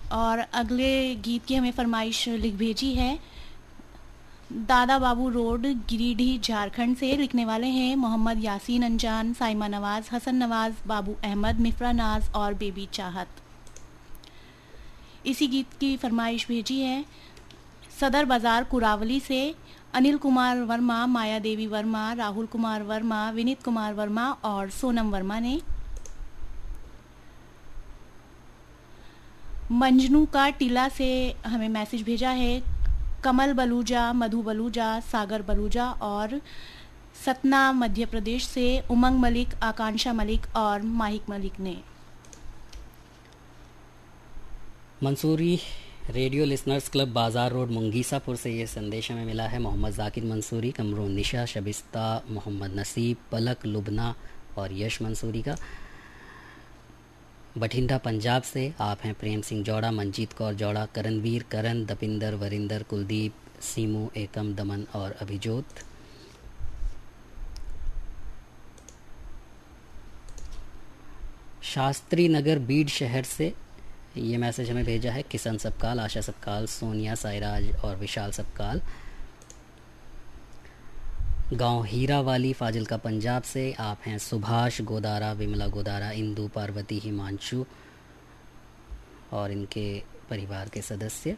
और अगले गीत की हमें फरमाइश लिख भेजी है दादा बाबू रोड गिरिडीह झारखंड से। लिखने वाले हैं मोहम्मद यासीन अंजान, साइमा नवाज़, हसन नवाज़, बाबू अहमद, मिफ्रा नाज और बेबी चाहत। इसी गीत की फरमाइश भेजी है सदर बाज़ार कुरावली से अनिल कुमार वर्मा, माया देवी वर्मा, राहुल कुमार वर्मा, विनीत कुमार वर्मा और सोनम वर्मा ने। मंजनू का टीला से हमें मैसेज भेजा है कमल बलूजा, मधु बलूजा, सागर बलूजा और सतना मध्य प्रदेश से उमंग मलिक, आकांक्षा मलिक और माहिक मलिक ने। मंसूरी रेडियो लिसनर्स क्लब बाज़ार रोड मुंगीसापुर से ये संदेश हमें मिला है मोहम्मद जाकिर मंसूरी, कमरून निशा, शबिस्ता, मोहम्मद नसीब, पलक, लुबना और यश मंसूरी का। बठिंडा पंजाब से आप हैं प्रेम सिंह जौड़ा, मंजीत कौर जौड़ा, करणवीर, करण, दपिंदर, वरिंदर, कुलदीप, सीमू, एकम, दमन और अभिजोत। शास्त्री नगर बीड शहर से ये मैसेज हमें भेजा है किशन सबकाल, आशा सबकाल, सोनिया, साइराज और विशाल सबकाल। गांव हीरा वाली फाजिलका पंजाब से आप हैं सुभाष गोदारा, विमला गोदारा, इंदु, पार्वती, हिमांशु और इनके परिवार के सदस्य।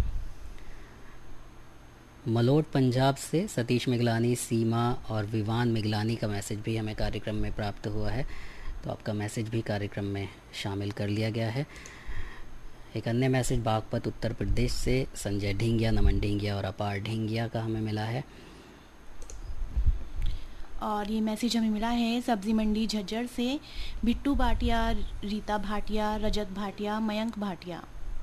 मलोट पंजाब से सतीश मिगलानी, सीमा और विवान मिगलानी का मैसेज भी हमें कार्यक्रम में प्राप्त हुआ है, तो आपका मैसेज भी कार्यक्रम में शामिल कर लिया गया है। एक अन्य मैसेज बागपत उत्तर प्रदेश से संजय ढींगिया, नमन ढींगिया और अपार ढींगिया का हमें मिला है। और ये मैसेज हमें मिला है सब्जी मंडी झज्जर से बिट्टू भाटिया, रीता भाटिया, रजत भाटिया, मयंक भाटिया।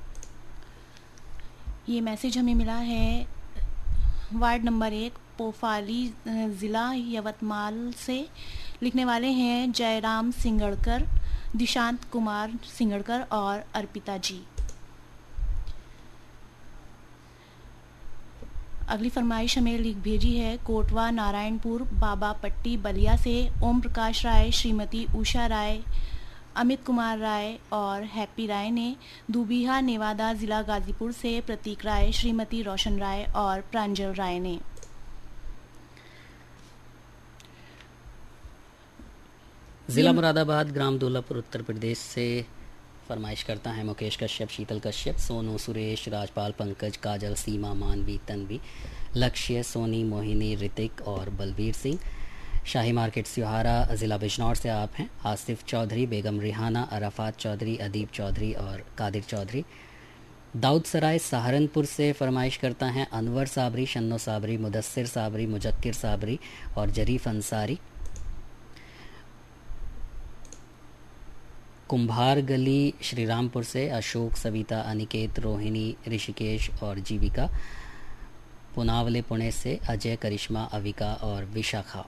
ये मैसेज हमें मिला है वार्ड नंबर 1 पोफाली ज़िला यवतमाल से। लिखने वाले हैं जयराम सिंगड़कर, दिशांत कुमार सिंगड़कर और अर्पिता जी। अगली फरमाइश हमें लिख भेजी है कोटवा नारायणपुर बाबा पट्टी बलिया से ओम प्रकाश राय, श्रीमती उषा राय, अमित कुमार राय और हैप्पी राय ने। दूबिहा नेवादा ज़िला गाज़ीपुर से प्रतीक राय, श्रीमती रोशन राय और प्रांजल राय ने। ज़िला मुरादाबाद ग्राम दूल्हापुर उत्तर प्रदेश से फरमाइश करता है मुकेश कश्यप, शीतल कश्यप, सोनू, सुरेश, राजपाल, पंकज, काजल, सीमा, मानवी, तन्वी, लक्ष्य, सोनी, मोहिनी, ऋतिक और बलवीर सिंह। शाही मार्केट सिहारा ज़िला बिजनौर से आप हैं आसिफ चौधरी, बेगम रिहाना, अराफात चौधरी, अदीब चौधरी और कादिर चौधरी। दाऊद सराय सहारनपुर से फरमाइश करता है अनवर साबरी, शन्नो साबरी, मुदस्सिर साबरी, मुजक्किर साबरी और जरीफ अंसारी। कुंभार गली श्रीरामपुर से अशोक, सविता, अनिकेत, रोहिणी, ऋषिकेश और जीविका। पुनावले पुणे से अजय, करिश्मा, अविका और विशाखा।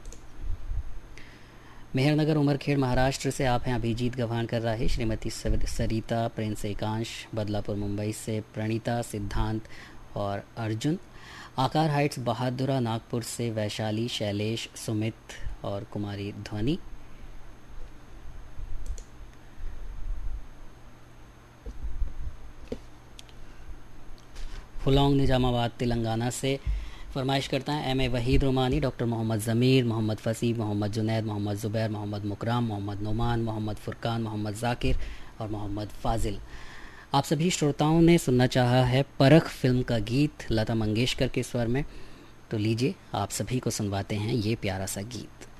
मेहरनगर उमरखेड़ महाराष्ट्र से आप हैं अभिजीत गवान कर रहा है, श्रीमती सरिता, प्रिंस एकांश। बदलापुर मुंबई से प्रणीता, सिद्धांत और अर्जुन। आकार हाइट्स बहादुरा नागपुर से वैशाली, शैलेश, सुमित और कुमारी ध्वनि। फुलौंग निजामाबाद तेलंगाना से फरमाइश करता है M A Waheed रोमानी, doctor Mohammad ज़मीर, मोहम्मद फसीह, मोहम्मद जुनैद, मोहम्मद ज़ुबैर, मोहम्मद मुकराम, मोहम्मद नुमान, मोहम्मद फुरकान, मोहम्मद ज़ाकिर और मोहम्मद फ़ाजिल। आप सभी श्रोताओं ने सुनना चाहा है परख फिल्म का गीत लता मंगेशकर के स्वर में, तो लीजिए आप सभी को सुनवाते हैं ये प्यारा सा गीत।